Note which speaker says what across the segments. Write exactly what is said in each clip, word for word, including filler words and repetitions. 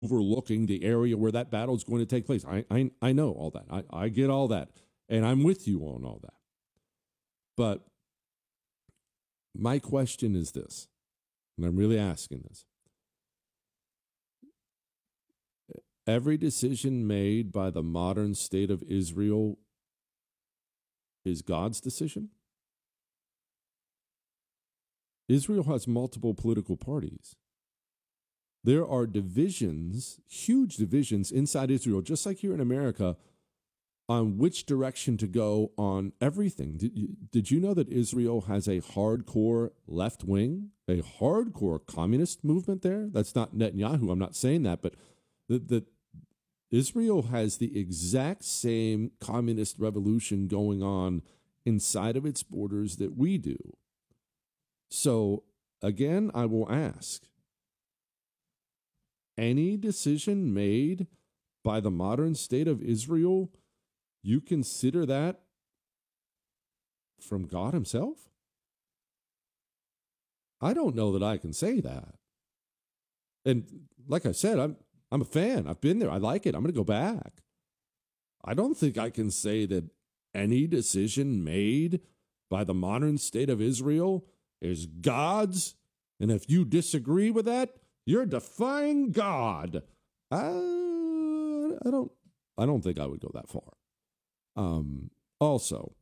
Speaker 1: overlooking the area where that battle is going to take place. I, I, I know all that. I, I get all that. And I'm with you on all that. But my question is this, and I'm really asking this. Every decision made by the modern state of Israel is God's decision? Israel has multiple political parties. There are divisions, huge divisions inside Israel, just like here in America, on which direction to go on everything. Did you, did you know that Israel has a hardcore left wing, a hardcore communist movement there? That's not Netanyahu. I'm not saying that, but that the, Israel has the exact same communist revolution going on inside of its borders that we do. So, again, I will ask, any decision made by the modern state of Israel, you consider that from God himself? I don't know that I can say that. And like I said, I'm I'm a fan. I've been there. I like it. I'm going to go back. I don't think I can say that any decision made by the modern state of Israel is God's. And if you disagree with that, you're defying God. I, I don't I don't think I would go that far. Um, also,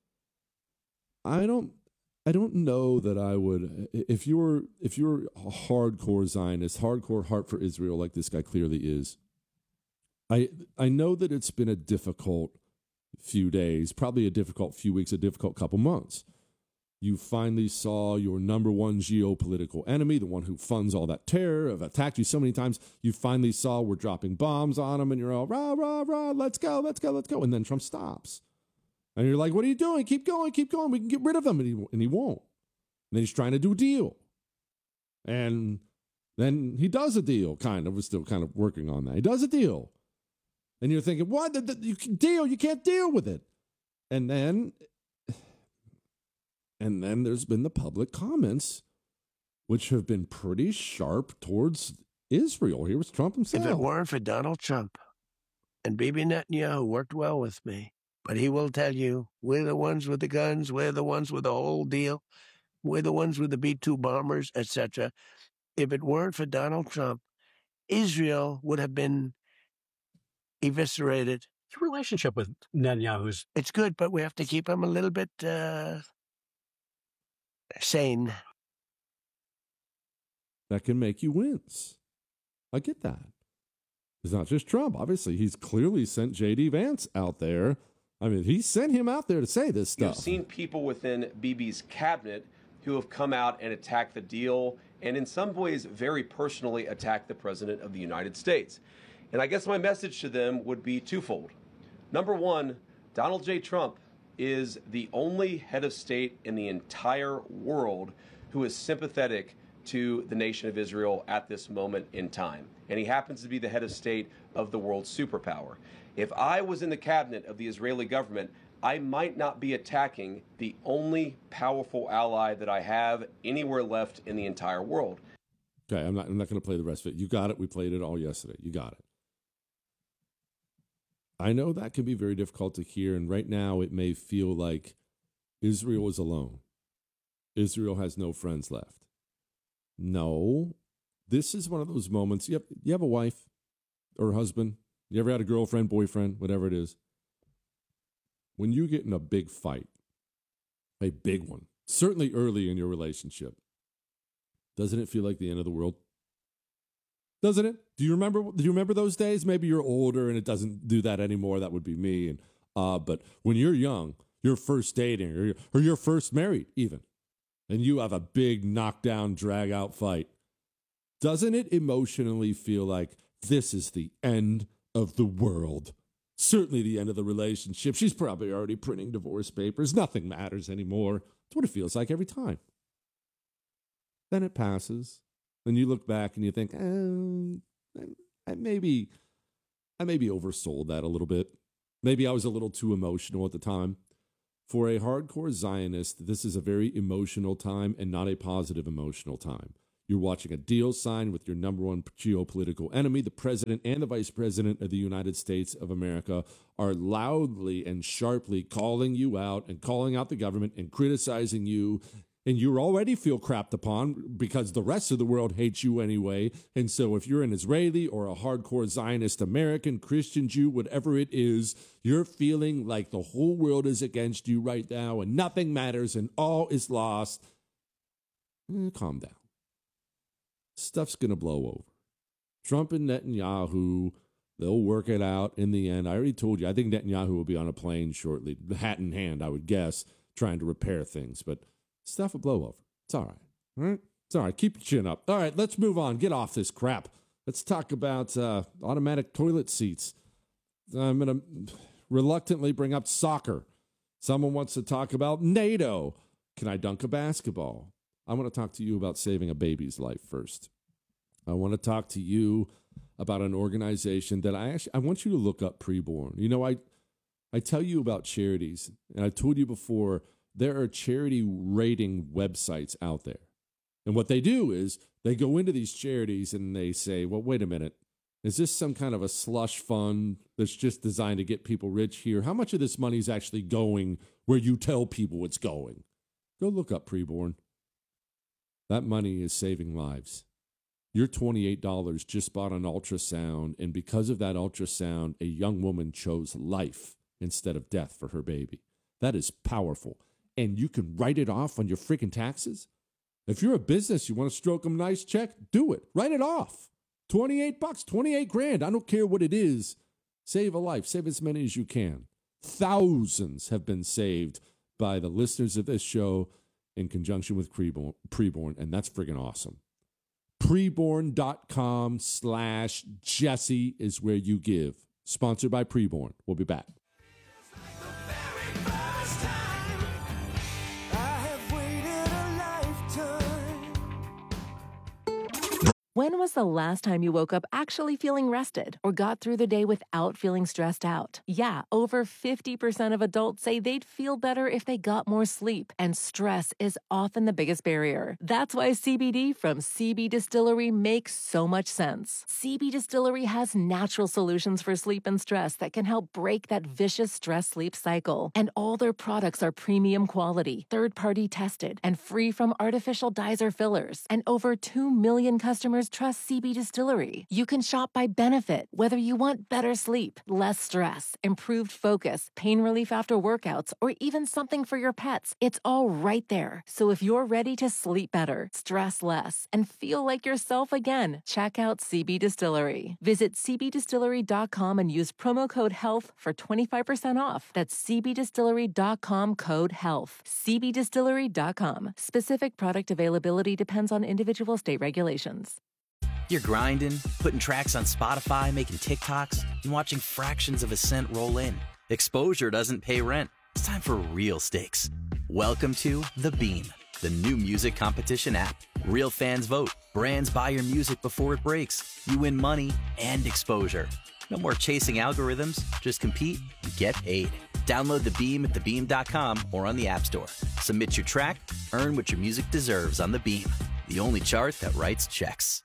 Speaker 1: I don't I don't know that I would, if you're if you're a hardcore Zionist, hardcore heart for Israel, like this guy clearly is. I I know that it's been a difficult few days, probably a difficult few weeks, a difficult couple months. You finally saw your number one geopolitical enemy, the one who funds all that terror, have attacked you so many times. You finally saw we're dropping bombs on them, and you're all rah rah rah, let's go, let's go, let's go, and then Trump stops. And you're like, what are you doing? Keep going, keep going. We can get rid of him. And he, and he won't. And then he's trying to do a deal. And then he does a deal, kind of. We're still kind of working on that. He does a deal. And you're thinking, what? The, the, you can deal. You can't deal with it. And then, and then there's been the public comments, which have been pretty sharp towards Israel. Here was Trump himself.
Speaker 2: If it weren't for Donald Trump and Bibi Netanyahu worked well with me, but he will tell you, we're the ones with the guns, we're the ones with the whole deal, we're the ones with the B two bombers, et cetera. If it weren't for Donald Trump, Israel would have been eviscerated.
Speaker 3: Your relationship with Netanyahu's...
Speaker 2: It's good, but we have to keep him a little bit uh, sane.
Speaker 1: That can make you wince. I get that. It's not just Trump. Obviously, he's clearly sent J D Vance out there. I mean, he sent him out there to say this stuff.
Speaker 4: You've seen people within Bibi's cabinet who have come out and attacked the deal and in some ways very personally attacked the President of the United States. And I guess my message to them would be twofold. Number one, Donald J. Trump is the only head of state in the entire world who is sympathetic to the nation of Israel at this moment in time. And he happens to be the head of state of the world's superpower. If I was in the cabinet of the Israeli government, I might not be attacking the only powerful ally that I have anywhere left in the entire world.
Speaker 1: Okay, I'm not I'm not going to play the rest of it. You got it. We played it all yesterday. You got it. I know that can be very difficult to hear, and right now it may feel like Israel is alone. Israel has no friends left. No, this is one of those moments. You have, you have a wife or a husband. You ever had a girlfriend, boyfriend, whatever it is? When you get in a big fight, a big one, certainly early in your relationship, doesn't it feel like the end of the world? Doesn't it? Do you remember? Do you remember those days? Maybe you're older and it doesn't do that anymore. That would be me. And uh, but when you're young, you're first dating, or you're, or you're first married, even, and you have a big knockdown, drag out fight. Doesn't it emotionally feel like this is the end of the world? Certainly the end of the relationship. She's probably already printing divorce papers. Nothing matters anymore. That's what it feels like every time. Then it passes. Then you look back and you think, eh, I maybe, I maybe oversold that a little bit. Maybe I was a little too emotional at the time. For a hardcore Zionist, this is a very emotional time and not a positive emotional time. You're watching a deal signed with your number one geopolitical enemy. The president and the vice president of the United States of America are loudly and sharply calling you out and calling out the government and criticizing you. And you already feel crapped upon because the rest of the world hates you anyway. And so if you're an Israeli or a hardcore Zionist American, Christian, Jew, whatever it is, you're feeling like the whole world is against you right now and nothing matters and all is lost. Eh, calm down. Stuff's going to blow over. Trump and Netanyahu, they'll work it out in the end. I already told you, I think Netanyahu will be on a plane shortly, hat in hand, I would guess, trying to repair things. But stuff will blow over. It's all right. All right? It's all right. Keep your chin up. All right, let's move on. Get off this crap. Let's talk about uh, automatic toilet seats. I'm going to reluctantly bring up soccer. Someone wants to talk about NATO. Can I dunk a basketball? I want to talk to you about saving a baby's life first. I want to talk to you about an organization that I actually, I want you to look up Preborn. You know, I, I tell you about charities, and I've told you before, there are charity rating websites out there. And what they do is they go into these charities and they say, well, wait a minute. Is this some kind of a slush fund that's just designed to get people rich here? How much of this money is actually going where you tell people it's going? Go look up Preborn. That money is saving lives. Your twenty-eight dollars just bought an ultrasound, and because of that ultrasound, a young woman chose life instead of death for her baby. That is powerful. And you can write it off on your freaking taxes? If you're a business, you want to stroke them a nice check, do it. Write it off. twenty-eight bucks, twenty-eight grand. I don't care what it is. Save a life. Save as many as you can. Thousands have been saved by the listeners of this show in conjunction with Preborn, Preborn, and that's friggin' awesome. Preborn.com slash Jesse is where you give. Sponsored by Preborn. We'll be back.
Speaker 5: When was the last time you woke up actually feeling rested or got through the day without feeling stressed out? Yeah, over fifty percent of adults say they'd feel better if they got more sleep, and stress is often the biggest barrier. That's why C B D from C B Distillery makes so much sense. C B Distillery has natural solutions for sleep and stress that can help break that vicious stress-sleep cycle. And all their products are premium quality, third-party tested, and free from artificial dyes or fillers. And over two million customers trust C B Distillery. You can shop by benefit, whether you want better sleep, less stress, improved focus, pain relief after workouts, or even something for your pets. It's all right there. So if you're ready to sleep better, stress less, and feel like yourself again, check out C B Distillery. Visit c b distillery dot com and use promo code HEALTH for twenty-five percent off. That's c b distillery dot com code HEALTH. c b distillery dot com. Specific product availability depends on individual state regulations.
Speaker 6: You're grinding, putting tracks on Spotify, making TikToks, and watching fractions of a cent roll in. Exposure doesn't pay rent. It's time for real stakes. Welcome to The Beam, the new music competition app. Real fans vote. Brands buy your music before it breaks. You win money and exposure. No more chasing algorithms. Just compete and get paid. Download The Beam at the beam dot com or on the App Store. Submit your track. Earn what your music deserves on The Beam, the only chart that writes checks.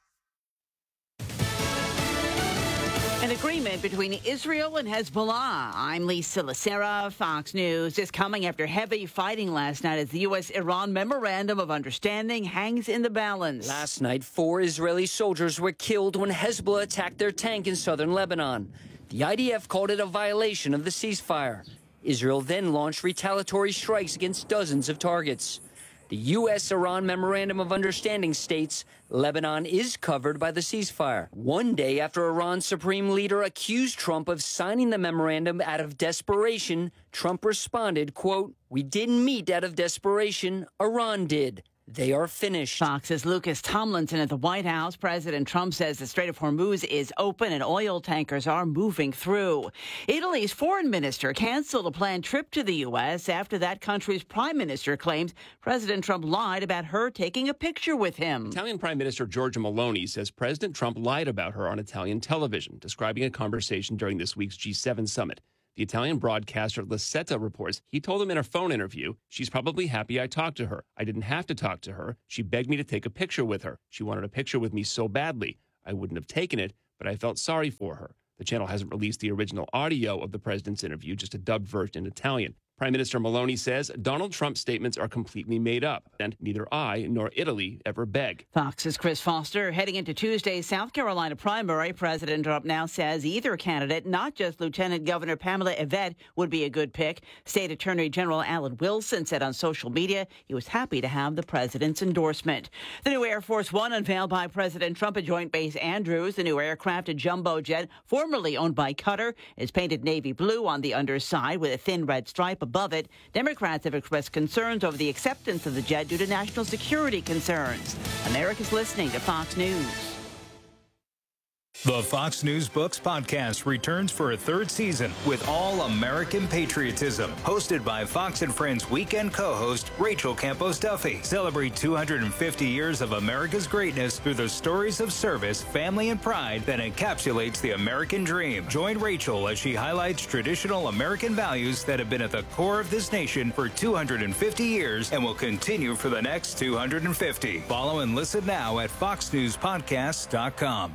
Speaker 7: An agreement between Israel and Hezbollah. I'm Lisa Lacera. Fox News is coming after heavy fighting last night as the U S Iran Memorandum of Understanding hangs in the balance.
Speaker 8: Last night, four Israeli soldiers were killed when Hezbollah attacked their tank in southern Lebanon. The I D F called it a violation of the ceasefire. Israel then launched retaliatory strikes against dozens of targets. The U S Iran Memorandum of Understanding states Lebanon is covered by the ceasefire. One day after Iran's supreme leader accused Trump of signing the memorandum out of desperation, Trump responded, quote, "We didn't meet out of desperation, Iran did. They are finished."
Speaker 7: Fox's Lucas Tomlinson at the White House. President Trump says the Strait of Hormuz is open and oil tankers are moving through. Italy's foreign minister canceled a planned trip to the U S after that country's prime minister claims President Trump lied about her taking a picture with him.
Speaker 9: Italian Prime Minister Giorgia Meloni says President Trump lied about her on Italian television, describing a conversation during this week's G seven summit. The Italian broadcaster La Setta reports he told him in a phone interview, "She's probably happy I talked to her. I didn't have to talk to her. She begged me to take a picture with her. She wanted a picture with me so badly. I wouldn't have taken it, but I felt sorry for her." The channel hasn't released the original audio of the president's interview, just a dubbed version in Italian. Prime Minister Meloni says Donald Trump's statements are completely made up, and neither I nor Italy ever beg.
Speaker 7: Fox's Chris Foster. Heading into Tuesday's South Carolina primary, President Trump now says either candidate, not just Lieutenant Governor Pamela Yvette, would be a good pick. State Attorney General Alan Wilson said on social media he was happy to have the president's endorsement. The new Air Force One unveiled by President Trump at Joint Base Andrews. The new aircraft, a jumbo jet formerly owned by Qatar, is painted navy blue on the underside with a thin red stripe above it. Democrats have expressed concerns over the acceptance of the jet due to national security concerns. America's listening to Fox News.
Speaker 10: The Fox News Books podcast returns for a third season with all American patriotism. Hosted by Fox and Friends weekend co-host Rachel Campos Duffy. Celebrate two hundred fifty years of America's greatness through the stories of service, family, and pride that encapsulates the American dream. Join Rachel as she highlights traditional American values that have been at the core of this nation for two hundred fifty years and will continue for the next two hundred fifty. Follow and listen now at fox news podcasts dot com.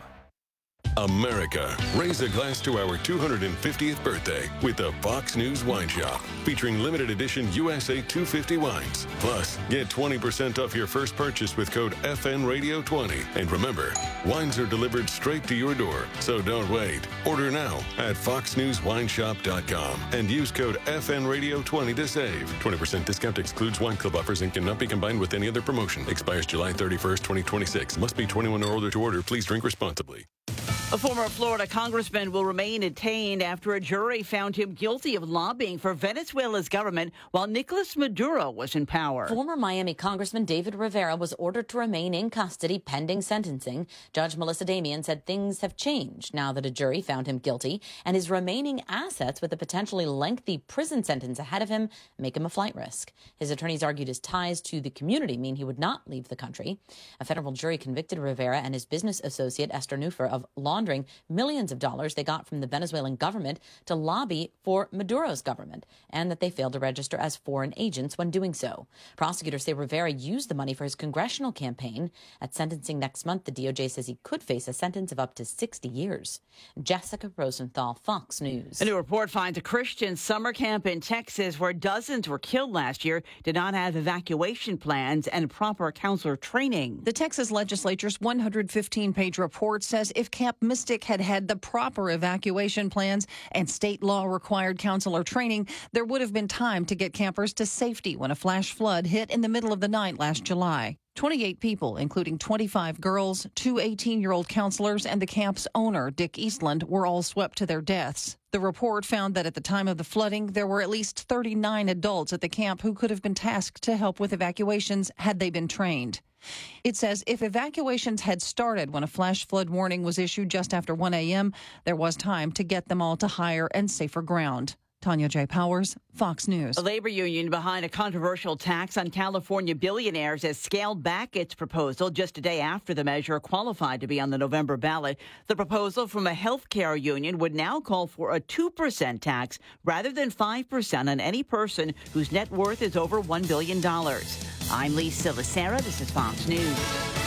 Speaker 11: America, raise a glass to our two hundred fiftieth birthday with the Fox News Wine Shop, featuring limited edition U S A two fifty wines. Plus, get twenty percent off your first purchase with code F N Radio twenty. And remember, wines are delivered straight to your door, so don't wait. Order now at fox news wine shop dot com and use code F N Radio twenty to save. twenty percent discount excludes wine club offers and cannot be combined with any other promotion. Expires July thirty-first, twenty twenty-six. Must be twenty-one or older to order. Please drink responsibly.
Speaker 7: A former Florida congressman will remain detained after a jury found him guilty of lobbying for Venezuela's government while Nicolas Maduro was in power.
Speaker 12: Former Miami Congressman David Rivera was ordered to remain in custody pending sentencing. Judge Melissa Damian said things have changed now that a jury found him guilty, and his remaining assets with a potentially lengthy prison sentence ahead of him make him a flight risk. His attorneys argued his ties to the community mean he would not leave the country. A federal jury convicted Rivera and his business associate Esther Neufer of laundering millions of dollars they got from the Venezuelan government to lobby for Maduro's government, and that they failed to register as foreign agents when doing so. Prosecutors say Rivera used the money for his congressional campaign. At sentencing next month, the D O J says he could face a sentence of up to sixty years. Jessica Rosenthal, Fox News.
Speaker 7: A new report finds a Christian summer camp in Texas where dozens were killed last year did not have evacuation plans and proper counselor training.
Speaker 13: The Texas legislature's one hundred fifteen page report says if Camp Mystic had had the proper evacuation plans and state law required counselor training, there would have been time to get campers to safety when a flash flood hit in the middle of the night last July. twenty-eight people, including twenty-five girls, two eighteen-year-old counselors, and the camp's owner, Dick Eastland, were all swept to their deaths. The report found that at the time of the flooding, there were at least thirty-nine adults at the camp who could have been tasked to help with evacuations had they been trained. It says if evacuations had started when a flash flood warning was issued just after one a.m., there was time to get them all to higher and safer ground. Tanya J. Powers, Fox News.
Speaker 7: A labor union behind a controversial tax on California billionaires has scaled back its proposal just a day after the measure qualified to be on the November ballot. The proposal from a healthcare union would now call for a two percent tax rather than five percent on any person whose net worth is over one billion dollars. I'm Lisa Lacera. This is Fox News.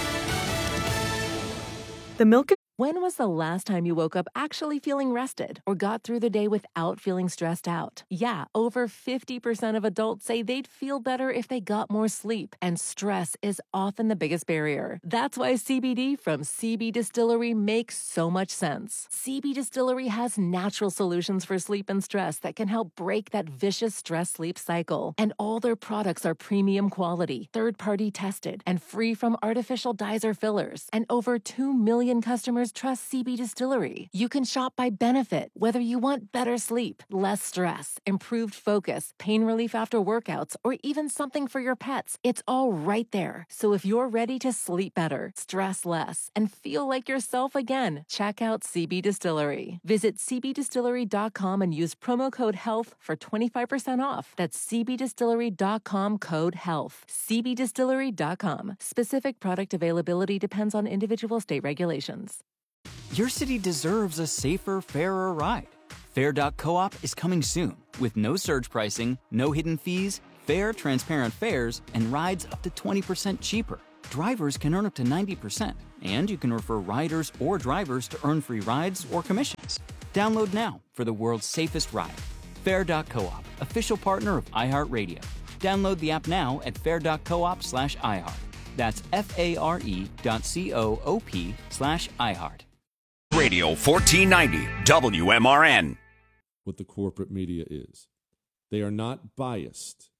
Speaker 5: The milk. When was the last time you woke up actually feeling rested or got through the day without feeling stressed out? Yeah, over fifty percent of adults say they'd feel better if they got more sleep, and stress is often the biggest barrier. That's why C B D from C B Distillery makes so much sense. C B Distillery has natural solutions for sleep and stress that can help break that vicious stress-sleep cycle. And all their products are premium quality, third-party tested, and free from artificial dyes or fillers. And over two million customers trust C B Distillery. You can shop by benefit, whether you want better sleep, less stress, improved focus, pain relief after workouts, or even something for your pets. It's all right there. So if you're ready to sleep better, stress less, and feel like yourself again, check out C B Distillery. Visit c b distillery dot com and use promo code HEALTH for twenty-five percent off. That's c b distillery dot com code HEALTH. c b distillery dot com. Specific product availability depends on individual state regulations.
Speaker 14: Your city deserves a safer, fairer ride. Fair dot coop is coming soon with no surge pricing, no hidden fees, fair, transparent fares, and rides up to twenty percent cheaper. Drivers can earn up to ninety percent, and you can refer riders or drivers to earn free rides or commissions. Download now for the world's safest ride. Fair dot coop, official partner of iHeartRadio. Download the app now at fair dot coop slash iHeart. That's F-A-R-E dot C-O-O-P slash iHeart.
Speaker 15: Radio fourteen ninety, W M R N.
Speaker 1: What the corporate media is. They are not biased.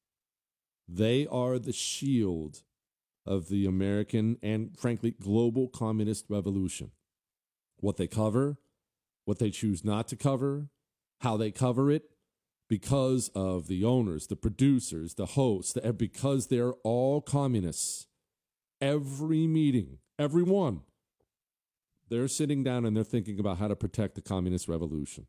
Speaker 1: They are the shield of the American and, frankly, global communist revolution. What they cover, what they choose not to cover, how they cover it, because of the owners, the producers, the hosts, the, because they're all communists. Every meeting, every one, they're sitting down and they're thinking about how to protect the communist revolution.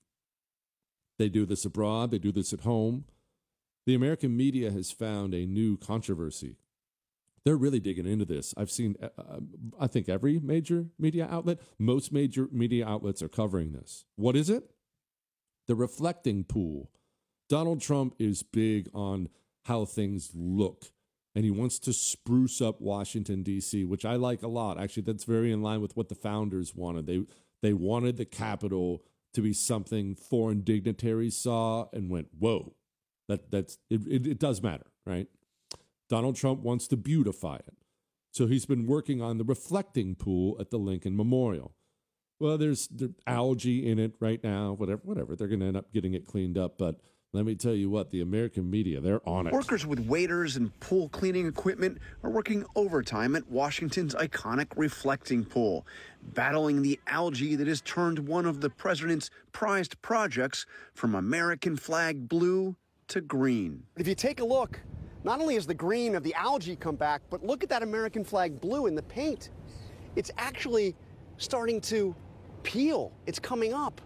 Speaker 1: They do this abroad. They do this at home. The American media has found a new controversy. They're really digging into this. I've seen, uh, I think, every major media outlet, most major media outlets are covering this. What is it? The reflecting pool. Donald Trump is big on how things look, and he wants to spruce up Washington, D C, which I like a lot. Actually, that's very in line with what the founders wanted. They they wanted the Capitol to be something foreign dignitaries saw and went, whoa, that that's it, it, it does matter, right? Donald Trump wants to beautify it. So he's been working on the reflecting pool at the Lincoln Memorial. Well, there's, there's algae in it right now, whatever, whatever. They're going to end up getting it cleaned up, but let me tell you what, the American media, they're on it.
Speaker 16: Workers with waders and pool cleaning equipment are working overtime at Washington's iconic reflecting pool, battling the algae that has turned one of the president's prized projects from American flag blue to green.
Speaker 17: If you take a look, not only has the green of the algae come back, but look at that American flag blue in the paint. It's actually starting to peel. It's coming up.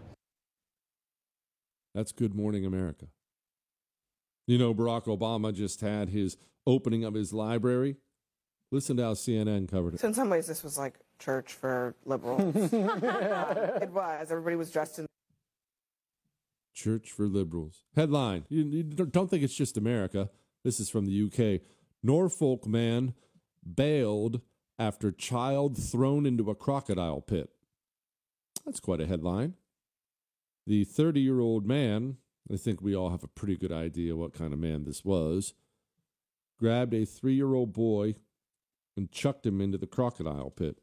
Speaker 1: That's Good Morning America. You know, Barack Obama just had his opening of his library. Listen to how C N N covered it.
Speaker 18: So in some ways, this was like church for liberals. uh, it was. Everybody was dressed in.
Speaker 1: Church for liberals. Headline. You, you don't think it's just America. This is from the U K. Norfolk man bailed after child thrown into a crocodile pit. That's quite a headline. The thirty-year-old man, I think we all have a pretty good idea what kind of man this was, grabbed a three-year-old boy and chucked him into the crocodile pit.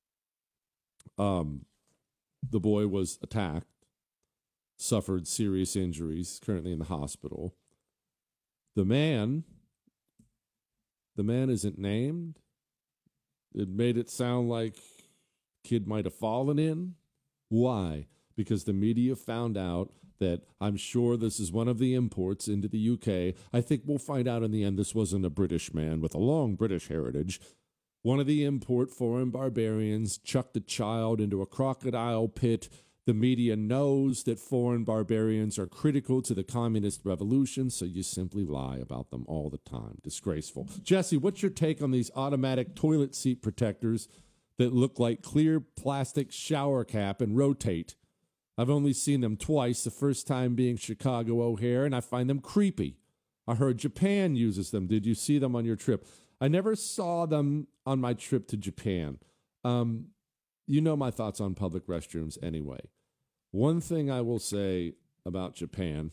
Speaker 1: Um, the boy was attacked, suffered serious injuries, currently in the hospital. The man, the man isn't named. It made it sound like kid might have fallen in. Why? Because the media found out that, I'm sure this is one of the imports into the U K. I think we'll find out in the end this wasn't a British man with a long British heritage. One of the import foreign barbarians chucked a child into a crocodile pit. The media knows that foreign barbarians are critical to the communist revolution, so you simply lie about them all the time. Disgraceful. Jesse, what's your take on these automatic toilet seat protectors that look like clear plastic shower cap and rotate? I've only seen them twice, the first time being Chicago O'Hare, and I find them creepy. I heard Japan uses them. Did you see them on your trip? I never saw them on my trip to Japan. Um, you know my thoughts on public restrooms anyway. One thing I will say about Japan,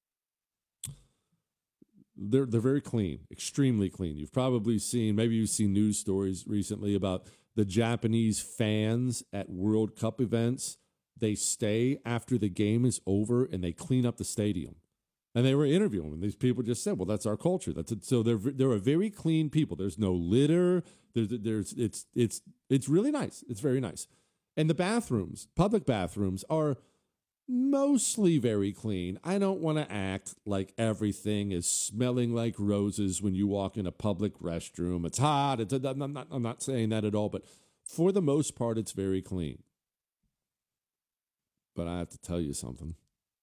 Speaker 1: they're they're very clean, extremely clean. You've probably seen, maybe you've seen news stories recently about the Japanese fans at World Cup events. They stay after the game is over and they clean up the stadium. And they were interviewing them. These people just said, "Well, that's our culture." That's it. So they're they're a very clean people. There's no litter. There's there's it's it's it's really nice. It's very nice. And the bathrooms, public bathrooms, are mostly very clean. I don't want to act like everything is smelling like roses when you walk in a public restroom. It's hot. It's, I'm not, I'm not saying that at all, but for the most part, it's very clean. But I have to tell you something.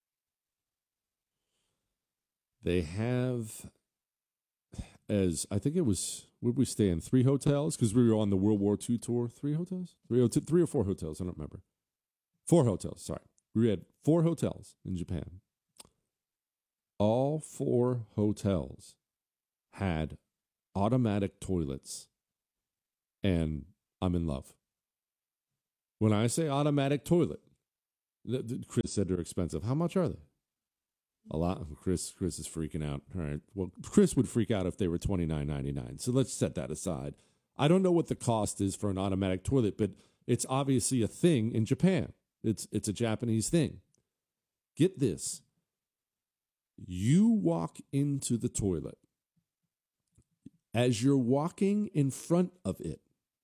Speaker 1: They have, as I think it was, where did we stay in? Three hotels? Because we were on the World War Two tour. Three hotels? Three, three or four hotels. I don't remember. Four hotels, sorry. We had four hotels in Japan. All four hotels had automatic toilets, and I'm in love. When I say automatic toilet, Chris said they're expensive. How much are they? A lot. Chris Chris is freaking out. All right. Well, Chris would freak out if they were twenty-nine ninety-nine. So let's set that aside. I don't know what the cost is for an automatic toilet, but it's obviously a thing in Japan. It's it's a Japanese thing. Get this. You walk into the toilet. As you're walking in front of it,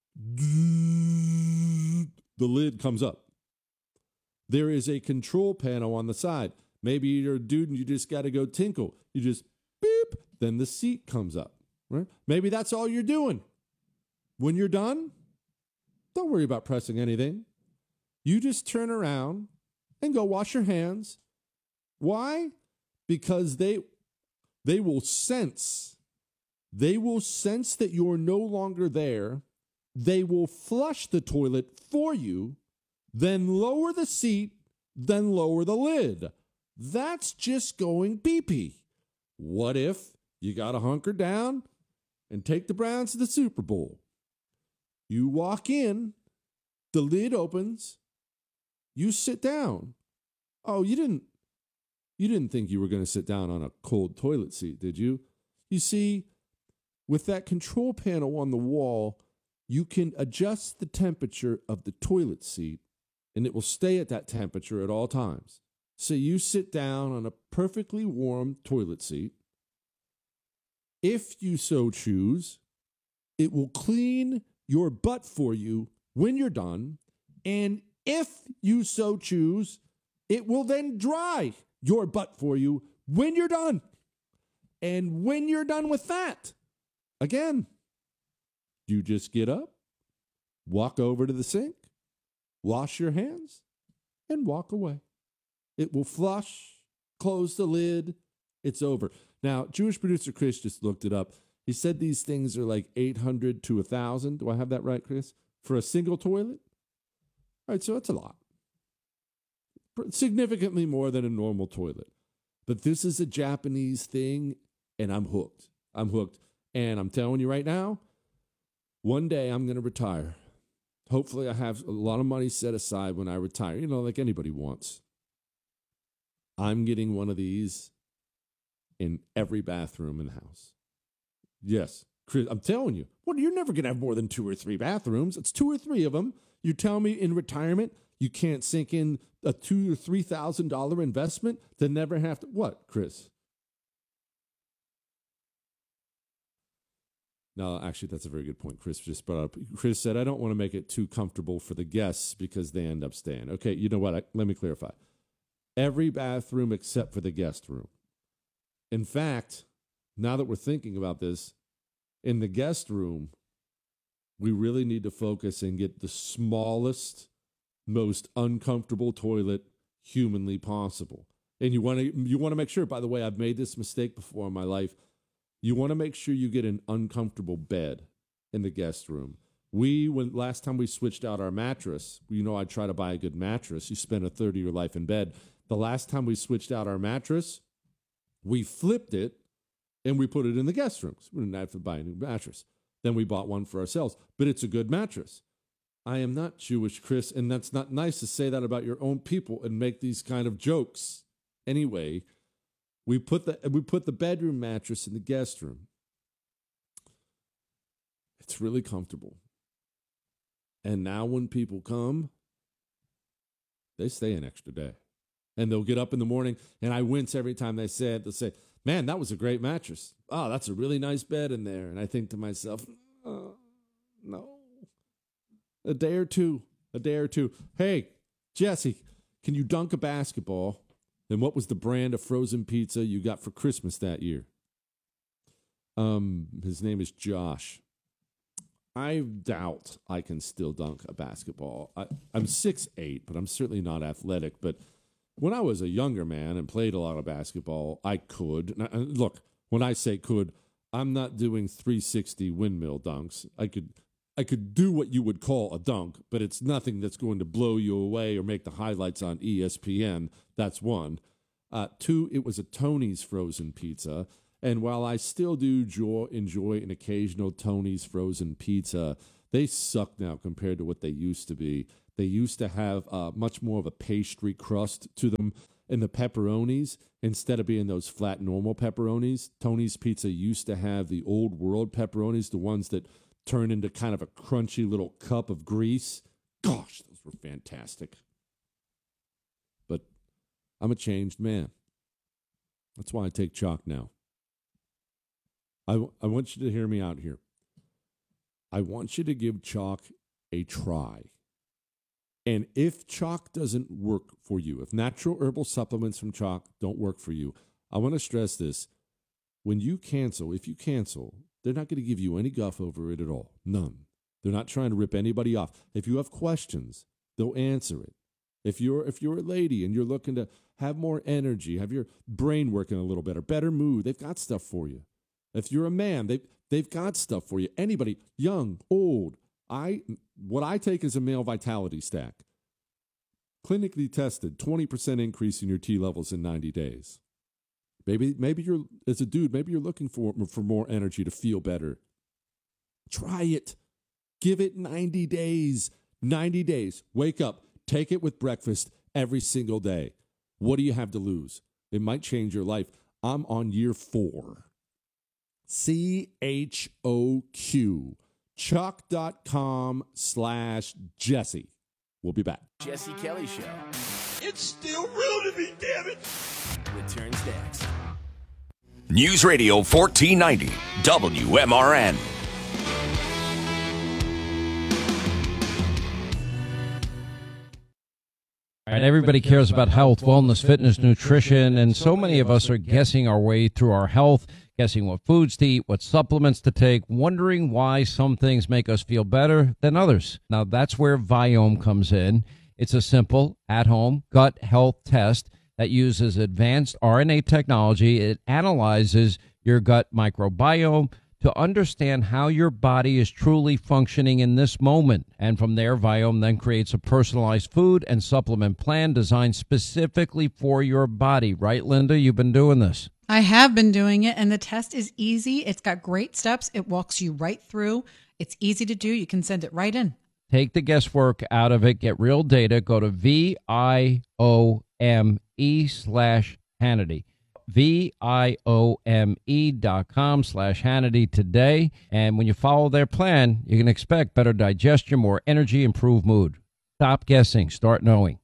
Speaker 1: the lid comes up. There is a control panel on the side. Maybe you're a dude and you just got to go tinkle. You just beep, then the seat comes up. Right? Maybe that's all you're doing. When you're done, don't worry about pressing anything. You just turn around and go wash your hands. Why? Because they they will sense. They will sense that you're no longer there. They will flush the toilet for you, then lower the seat, then lower the lid. That's just going pee-pee. What if you got to hunker down and take the Browns to the Super Bowl? You walk in, the lid opens, you sit down. Oh, you didn't you didn't think you were going to sit down on a cold toilet seat, did you? You see, with that control panel on the wall, you can adjust the temperature of the toilet seat, and it will stay at that temperature at all times. So you sit down on a perfectly warm toilet seat. If you so choose, it will clean your butt for you when you're done. And if you so choose, it will then dry your butt for you when you're done. And when you're done with that, again, you just get up, walk over to the sink, wash your hands, and walk away. It will flush, close the lid, it's over. Now, Jewish producer Chris just looked it up. He said these things are like eight hundred to one thousand. Do I have that right, Chris? For a single toilet? All right, so that's a lot. Significantly more than a normal toilet. But this is a Japanese thing, and I'm hooked. I'm hooked. And I'm telling you right now, one day I'm going to retire. Hopefully I have a lot of money set aside when I retire, you know, like anybody wants. I'm getting one of these in every bathroom in the house. Yes, Chris, I'm telling you. Well, you're never going to have more than two or three bathrooms. It's two or three of them. You tell me in retirement you can't sink in a two or three thousand dollar investment to never have to. What, Chris? No, actually, that's a very good point. Chris just brought up. Chris said, "I don't want to make it too comfortable for the guests because they end up staying." Okay, you know what? I, let me clarify. Every bathroom except for the guest room. In fact, now that we're thinking about this, in the guest room, we really need to focus and get the smallest, most uncomfortable toilet humanly possible. And you want to you want to make sure, by the way, I've made this mistake before in my life. You want to make sure you get an uncomfortable bed in the guest room. We, when last time we switched out our mattress, you know I try to buy a good mattress. You spend a third of your life in bed. The last time we switched out our mattress, we flipped it and we put it in the guest rooms. We didn't have to buy a new mattress. Then we bought one for ourselves. But it's a good mattress. I am not Jewish, Chris, and that's not nice to say that about your own people and make these kind of jokes. Anyway, we put the we put the bedroom mattress in the guest room. It's really comfortable. And now when people come, they stay an extra day. And they'll get up in the morning, and I wince every time they say it. They'll say, "Man, that was a great mattress. Oh, that's a really nice bed in there." And I think to myself, oh, no. A day or two, a day or two. Hey, Jesse, can you dunk a basketball? And what was the brand of frozen pizza you got for Christmas that year? Um, his name is Josh. I doubt I can still dunk a basketball. I, I'm six eight, but I'm certainly not athletic. But when I was a younger man and played a lot of basketball, I could. Now, look, when I say could, I'm not doing three sixty windmill dunks. I could I could do what you would call a dunk, but it's nothing that's going to blow you away or make the highlights on E S P N. That's one. Uh, two, it was a Tony's frozen pizza. And while I still do enjoy, enjoy an occasional Tony's frozen pizza, they suck now compared to what they used to be. They used to have uh, much more of a pastry crust to them. And the pepperonis, instead of being those flat normal pepperonis, Tony's Pizza used to have the old world pepperonis, the ones that turn into kind of a crunchy little cup of grease. Gosh, those were fantastic. But I'm a changed man. That's why I take chalk now. I, w- I want you to hear me out here. I want you to give chalk a try. And if chalk doesn't work for you, if natural herbal supplements from chalk don't work for you, I want to stress this. When you cancel, if you cancel, they're not going to give you any guff over it at all. None. They're not trying to rip anybody off. If you have questions, they'll answer it. If you're if you're a lady and you're looking to have more energy, have your brain working a little better, better mood, they've got stuff for you. If you're a man, they they've got stuff for you. Anybody, young, old. I what I take is a male vitality stack. Clinically tested, twenty percent increase in your T levels in ninety days. Maybe, maybe you're, as a dude, maybe you're looking for, for more energy to feel better. Try it. Give it ninety days. ninety days. Wake up. Take it with breakfast every single day. What do you have to lose? It might change your life. I'm on year four. C H O Q. Chalk.com slash Jesse. We'll be back.
Speaker 19: Jesse Kelly Show.
Speaker 20: It's still real to me, damn it.
Speaker 19: Returns next.
Speaker 15: News Radio fourteen ninety, W M R N.
Speaker 21: All right, everybody cares about health, wellness, fitness, nutrition, and so many of us are guessing our way through our health, guessing what foods to eat, what supplements to take, wondering why some things make us feel better than others. Now, that's where Viome comes in. It's a simple, at-home gut health test that uses advanced R N A technology. It analyzes your gut microbiome to understand how your body is truly functioning in this moment. And from there, Viome then creates a personalized food and supplement plan designed specifically for your body. Right, Linda? You've been doing this.
Speaker 22: I have been doing it, and the test is easy. It's got great steps. It walks you right through. It's easy to do. You can send it right in.
Speaker 21: Take the guesswork out of it. Get real data. Go to V I O M E slash Hannity. V I O M E dot com slash Hannity today. And when you follow their plan, you can expect better digestion, more energy, improved mood. Stop guessing. Start knowing.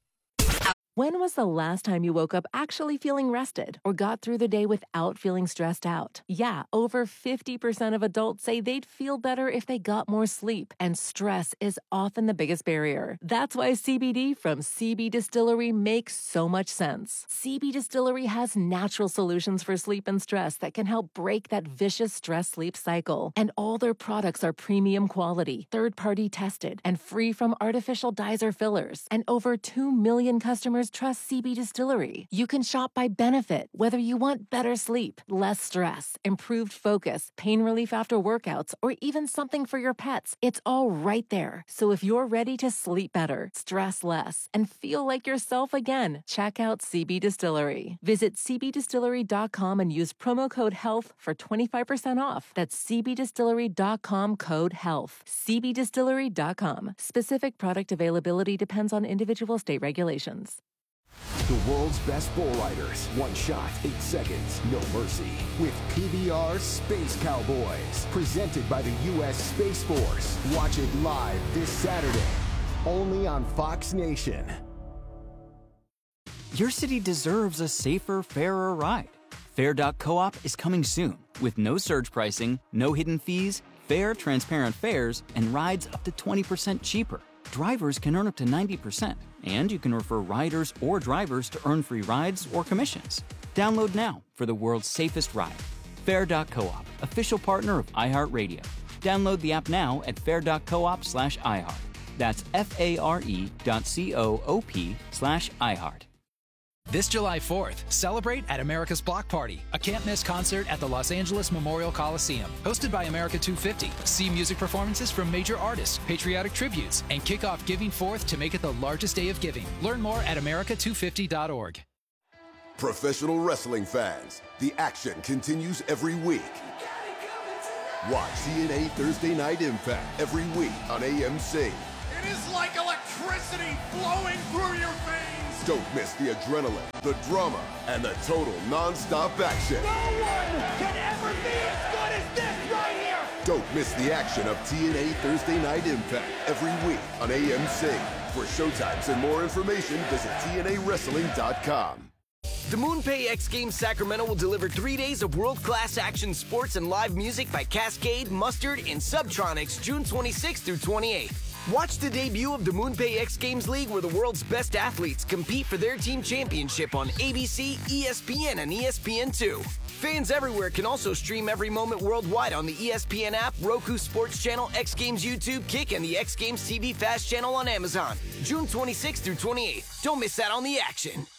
Speaker 5: When was the last time you woke up actually feeling rested or got through the day without feeling stressed out? Yeah, over fifty percent of adults say they'd feel better if they got more sleep, and stress is often the biggest barrier. That's why C B D from C B Distillery makes so much sense. C B Distillery has natural solutions for sleep and stress that can help break that vicious stress-sleep cycle. And all their products are premium quality, third-party tested, and free from artificial dyes or fillers. And over two million customers trust C B Distillery. You can shop by benefit, whether you want better sleep, less stress, improved focus, pain relief after workouts, or even something for your pets. It's all right there. So if you're ready to sleep better, stress less, and feel like yourself again, check out C B Distillery. Visit C B distillery dot com and use promo code HEALTH for twenty-five percent off. That's C B distillery dot com code HEALTH. C B distillery dot com. Specific product availability depends on individual state regulations.
Speaker 23: The world's best bull riders. One shot, eight seconds, no mercy. With P B R Space Cowboys. Presented by the U S Space Force. Watch it live this Saturday. Only on Fox Nation.
Speaker 14: Your city deserves a safer, fairer ride. Fair dot coop is coming soon with no surge pricing, no hidden fees, fair, transparent fares, and rides up to twenty percent cheaper. Drivers can earn up to ninety percent, and you can refer riders or drivers to earn free rides or commissions. Download now for the world's safest ride. Fair dot coop, official partner of iHeartRadio. Download the app now at fair dot coop slash iHeart. That's F A R E dot C O O P slash iHeart.
Speaker 2: This July fourth, celebrate at America's Block Party, a can't-miss concert at the Los Angeles Memorial Coliseum. Hosted by America two fifty. See music performances from major artists, patriotic tributes, and kick off Giving Fourth to make it the largest day of giving. Learn more at America two fifty dot org.
Speaker 23: Professional wrestling fans, the action continues every week. Watch T N A Thursday Night Impact every week on A M C.
Speaker 20: It is like electricity flowing through your veins.
Speaker 23: Don't miss the adrenaline, the drama, and the total non-stop action.
Speaker 20: No one can ever be as good as this right here.
Speaker 23: Don't miss the action of T N A Thursday Night Impact every week on A M C. For showtimes and more information, visit T N A wrestling dot com.
Speaker 3: The MoonPay X Games Sacramento will deliver three days of world-class action sports and live music by Cascade, Mustard, and Subtronics June twenty-sixth through twenty-eighth. Watch the debut of the MoonPay X Games League, where the world's best athletes compete for their team championship on A B C, E S P N, and E S P N two. Fans everywhere can also stream every moment worldwide on the E S P N app, Roku Sports Channel, X Games YouTube, Kick, and the X Games T V Fast channel on Amazon. June twenty-sixth through twenty-eighth. Don't miss out on the action.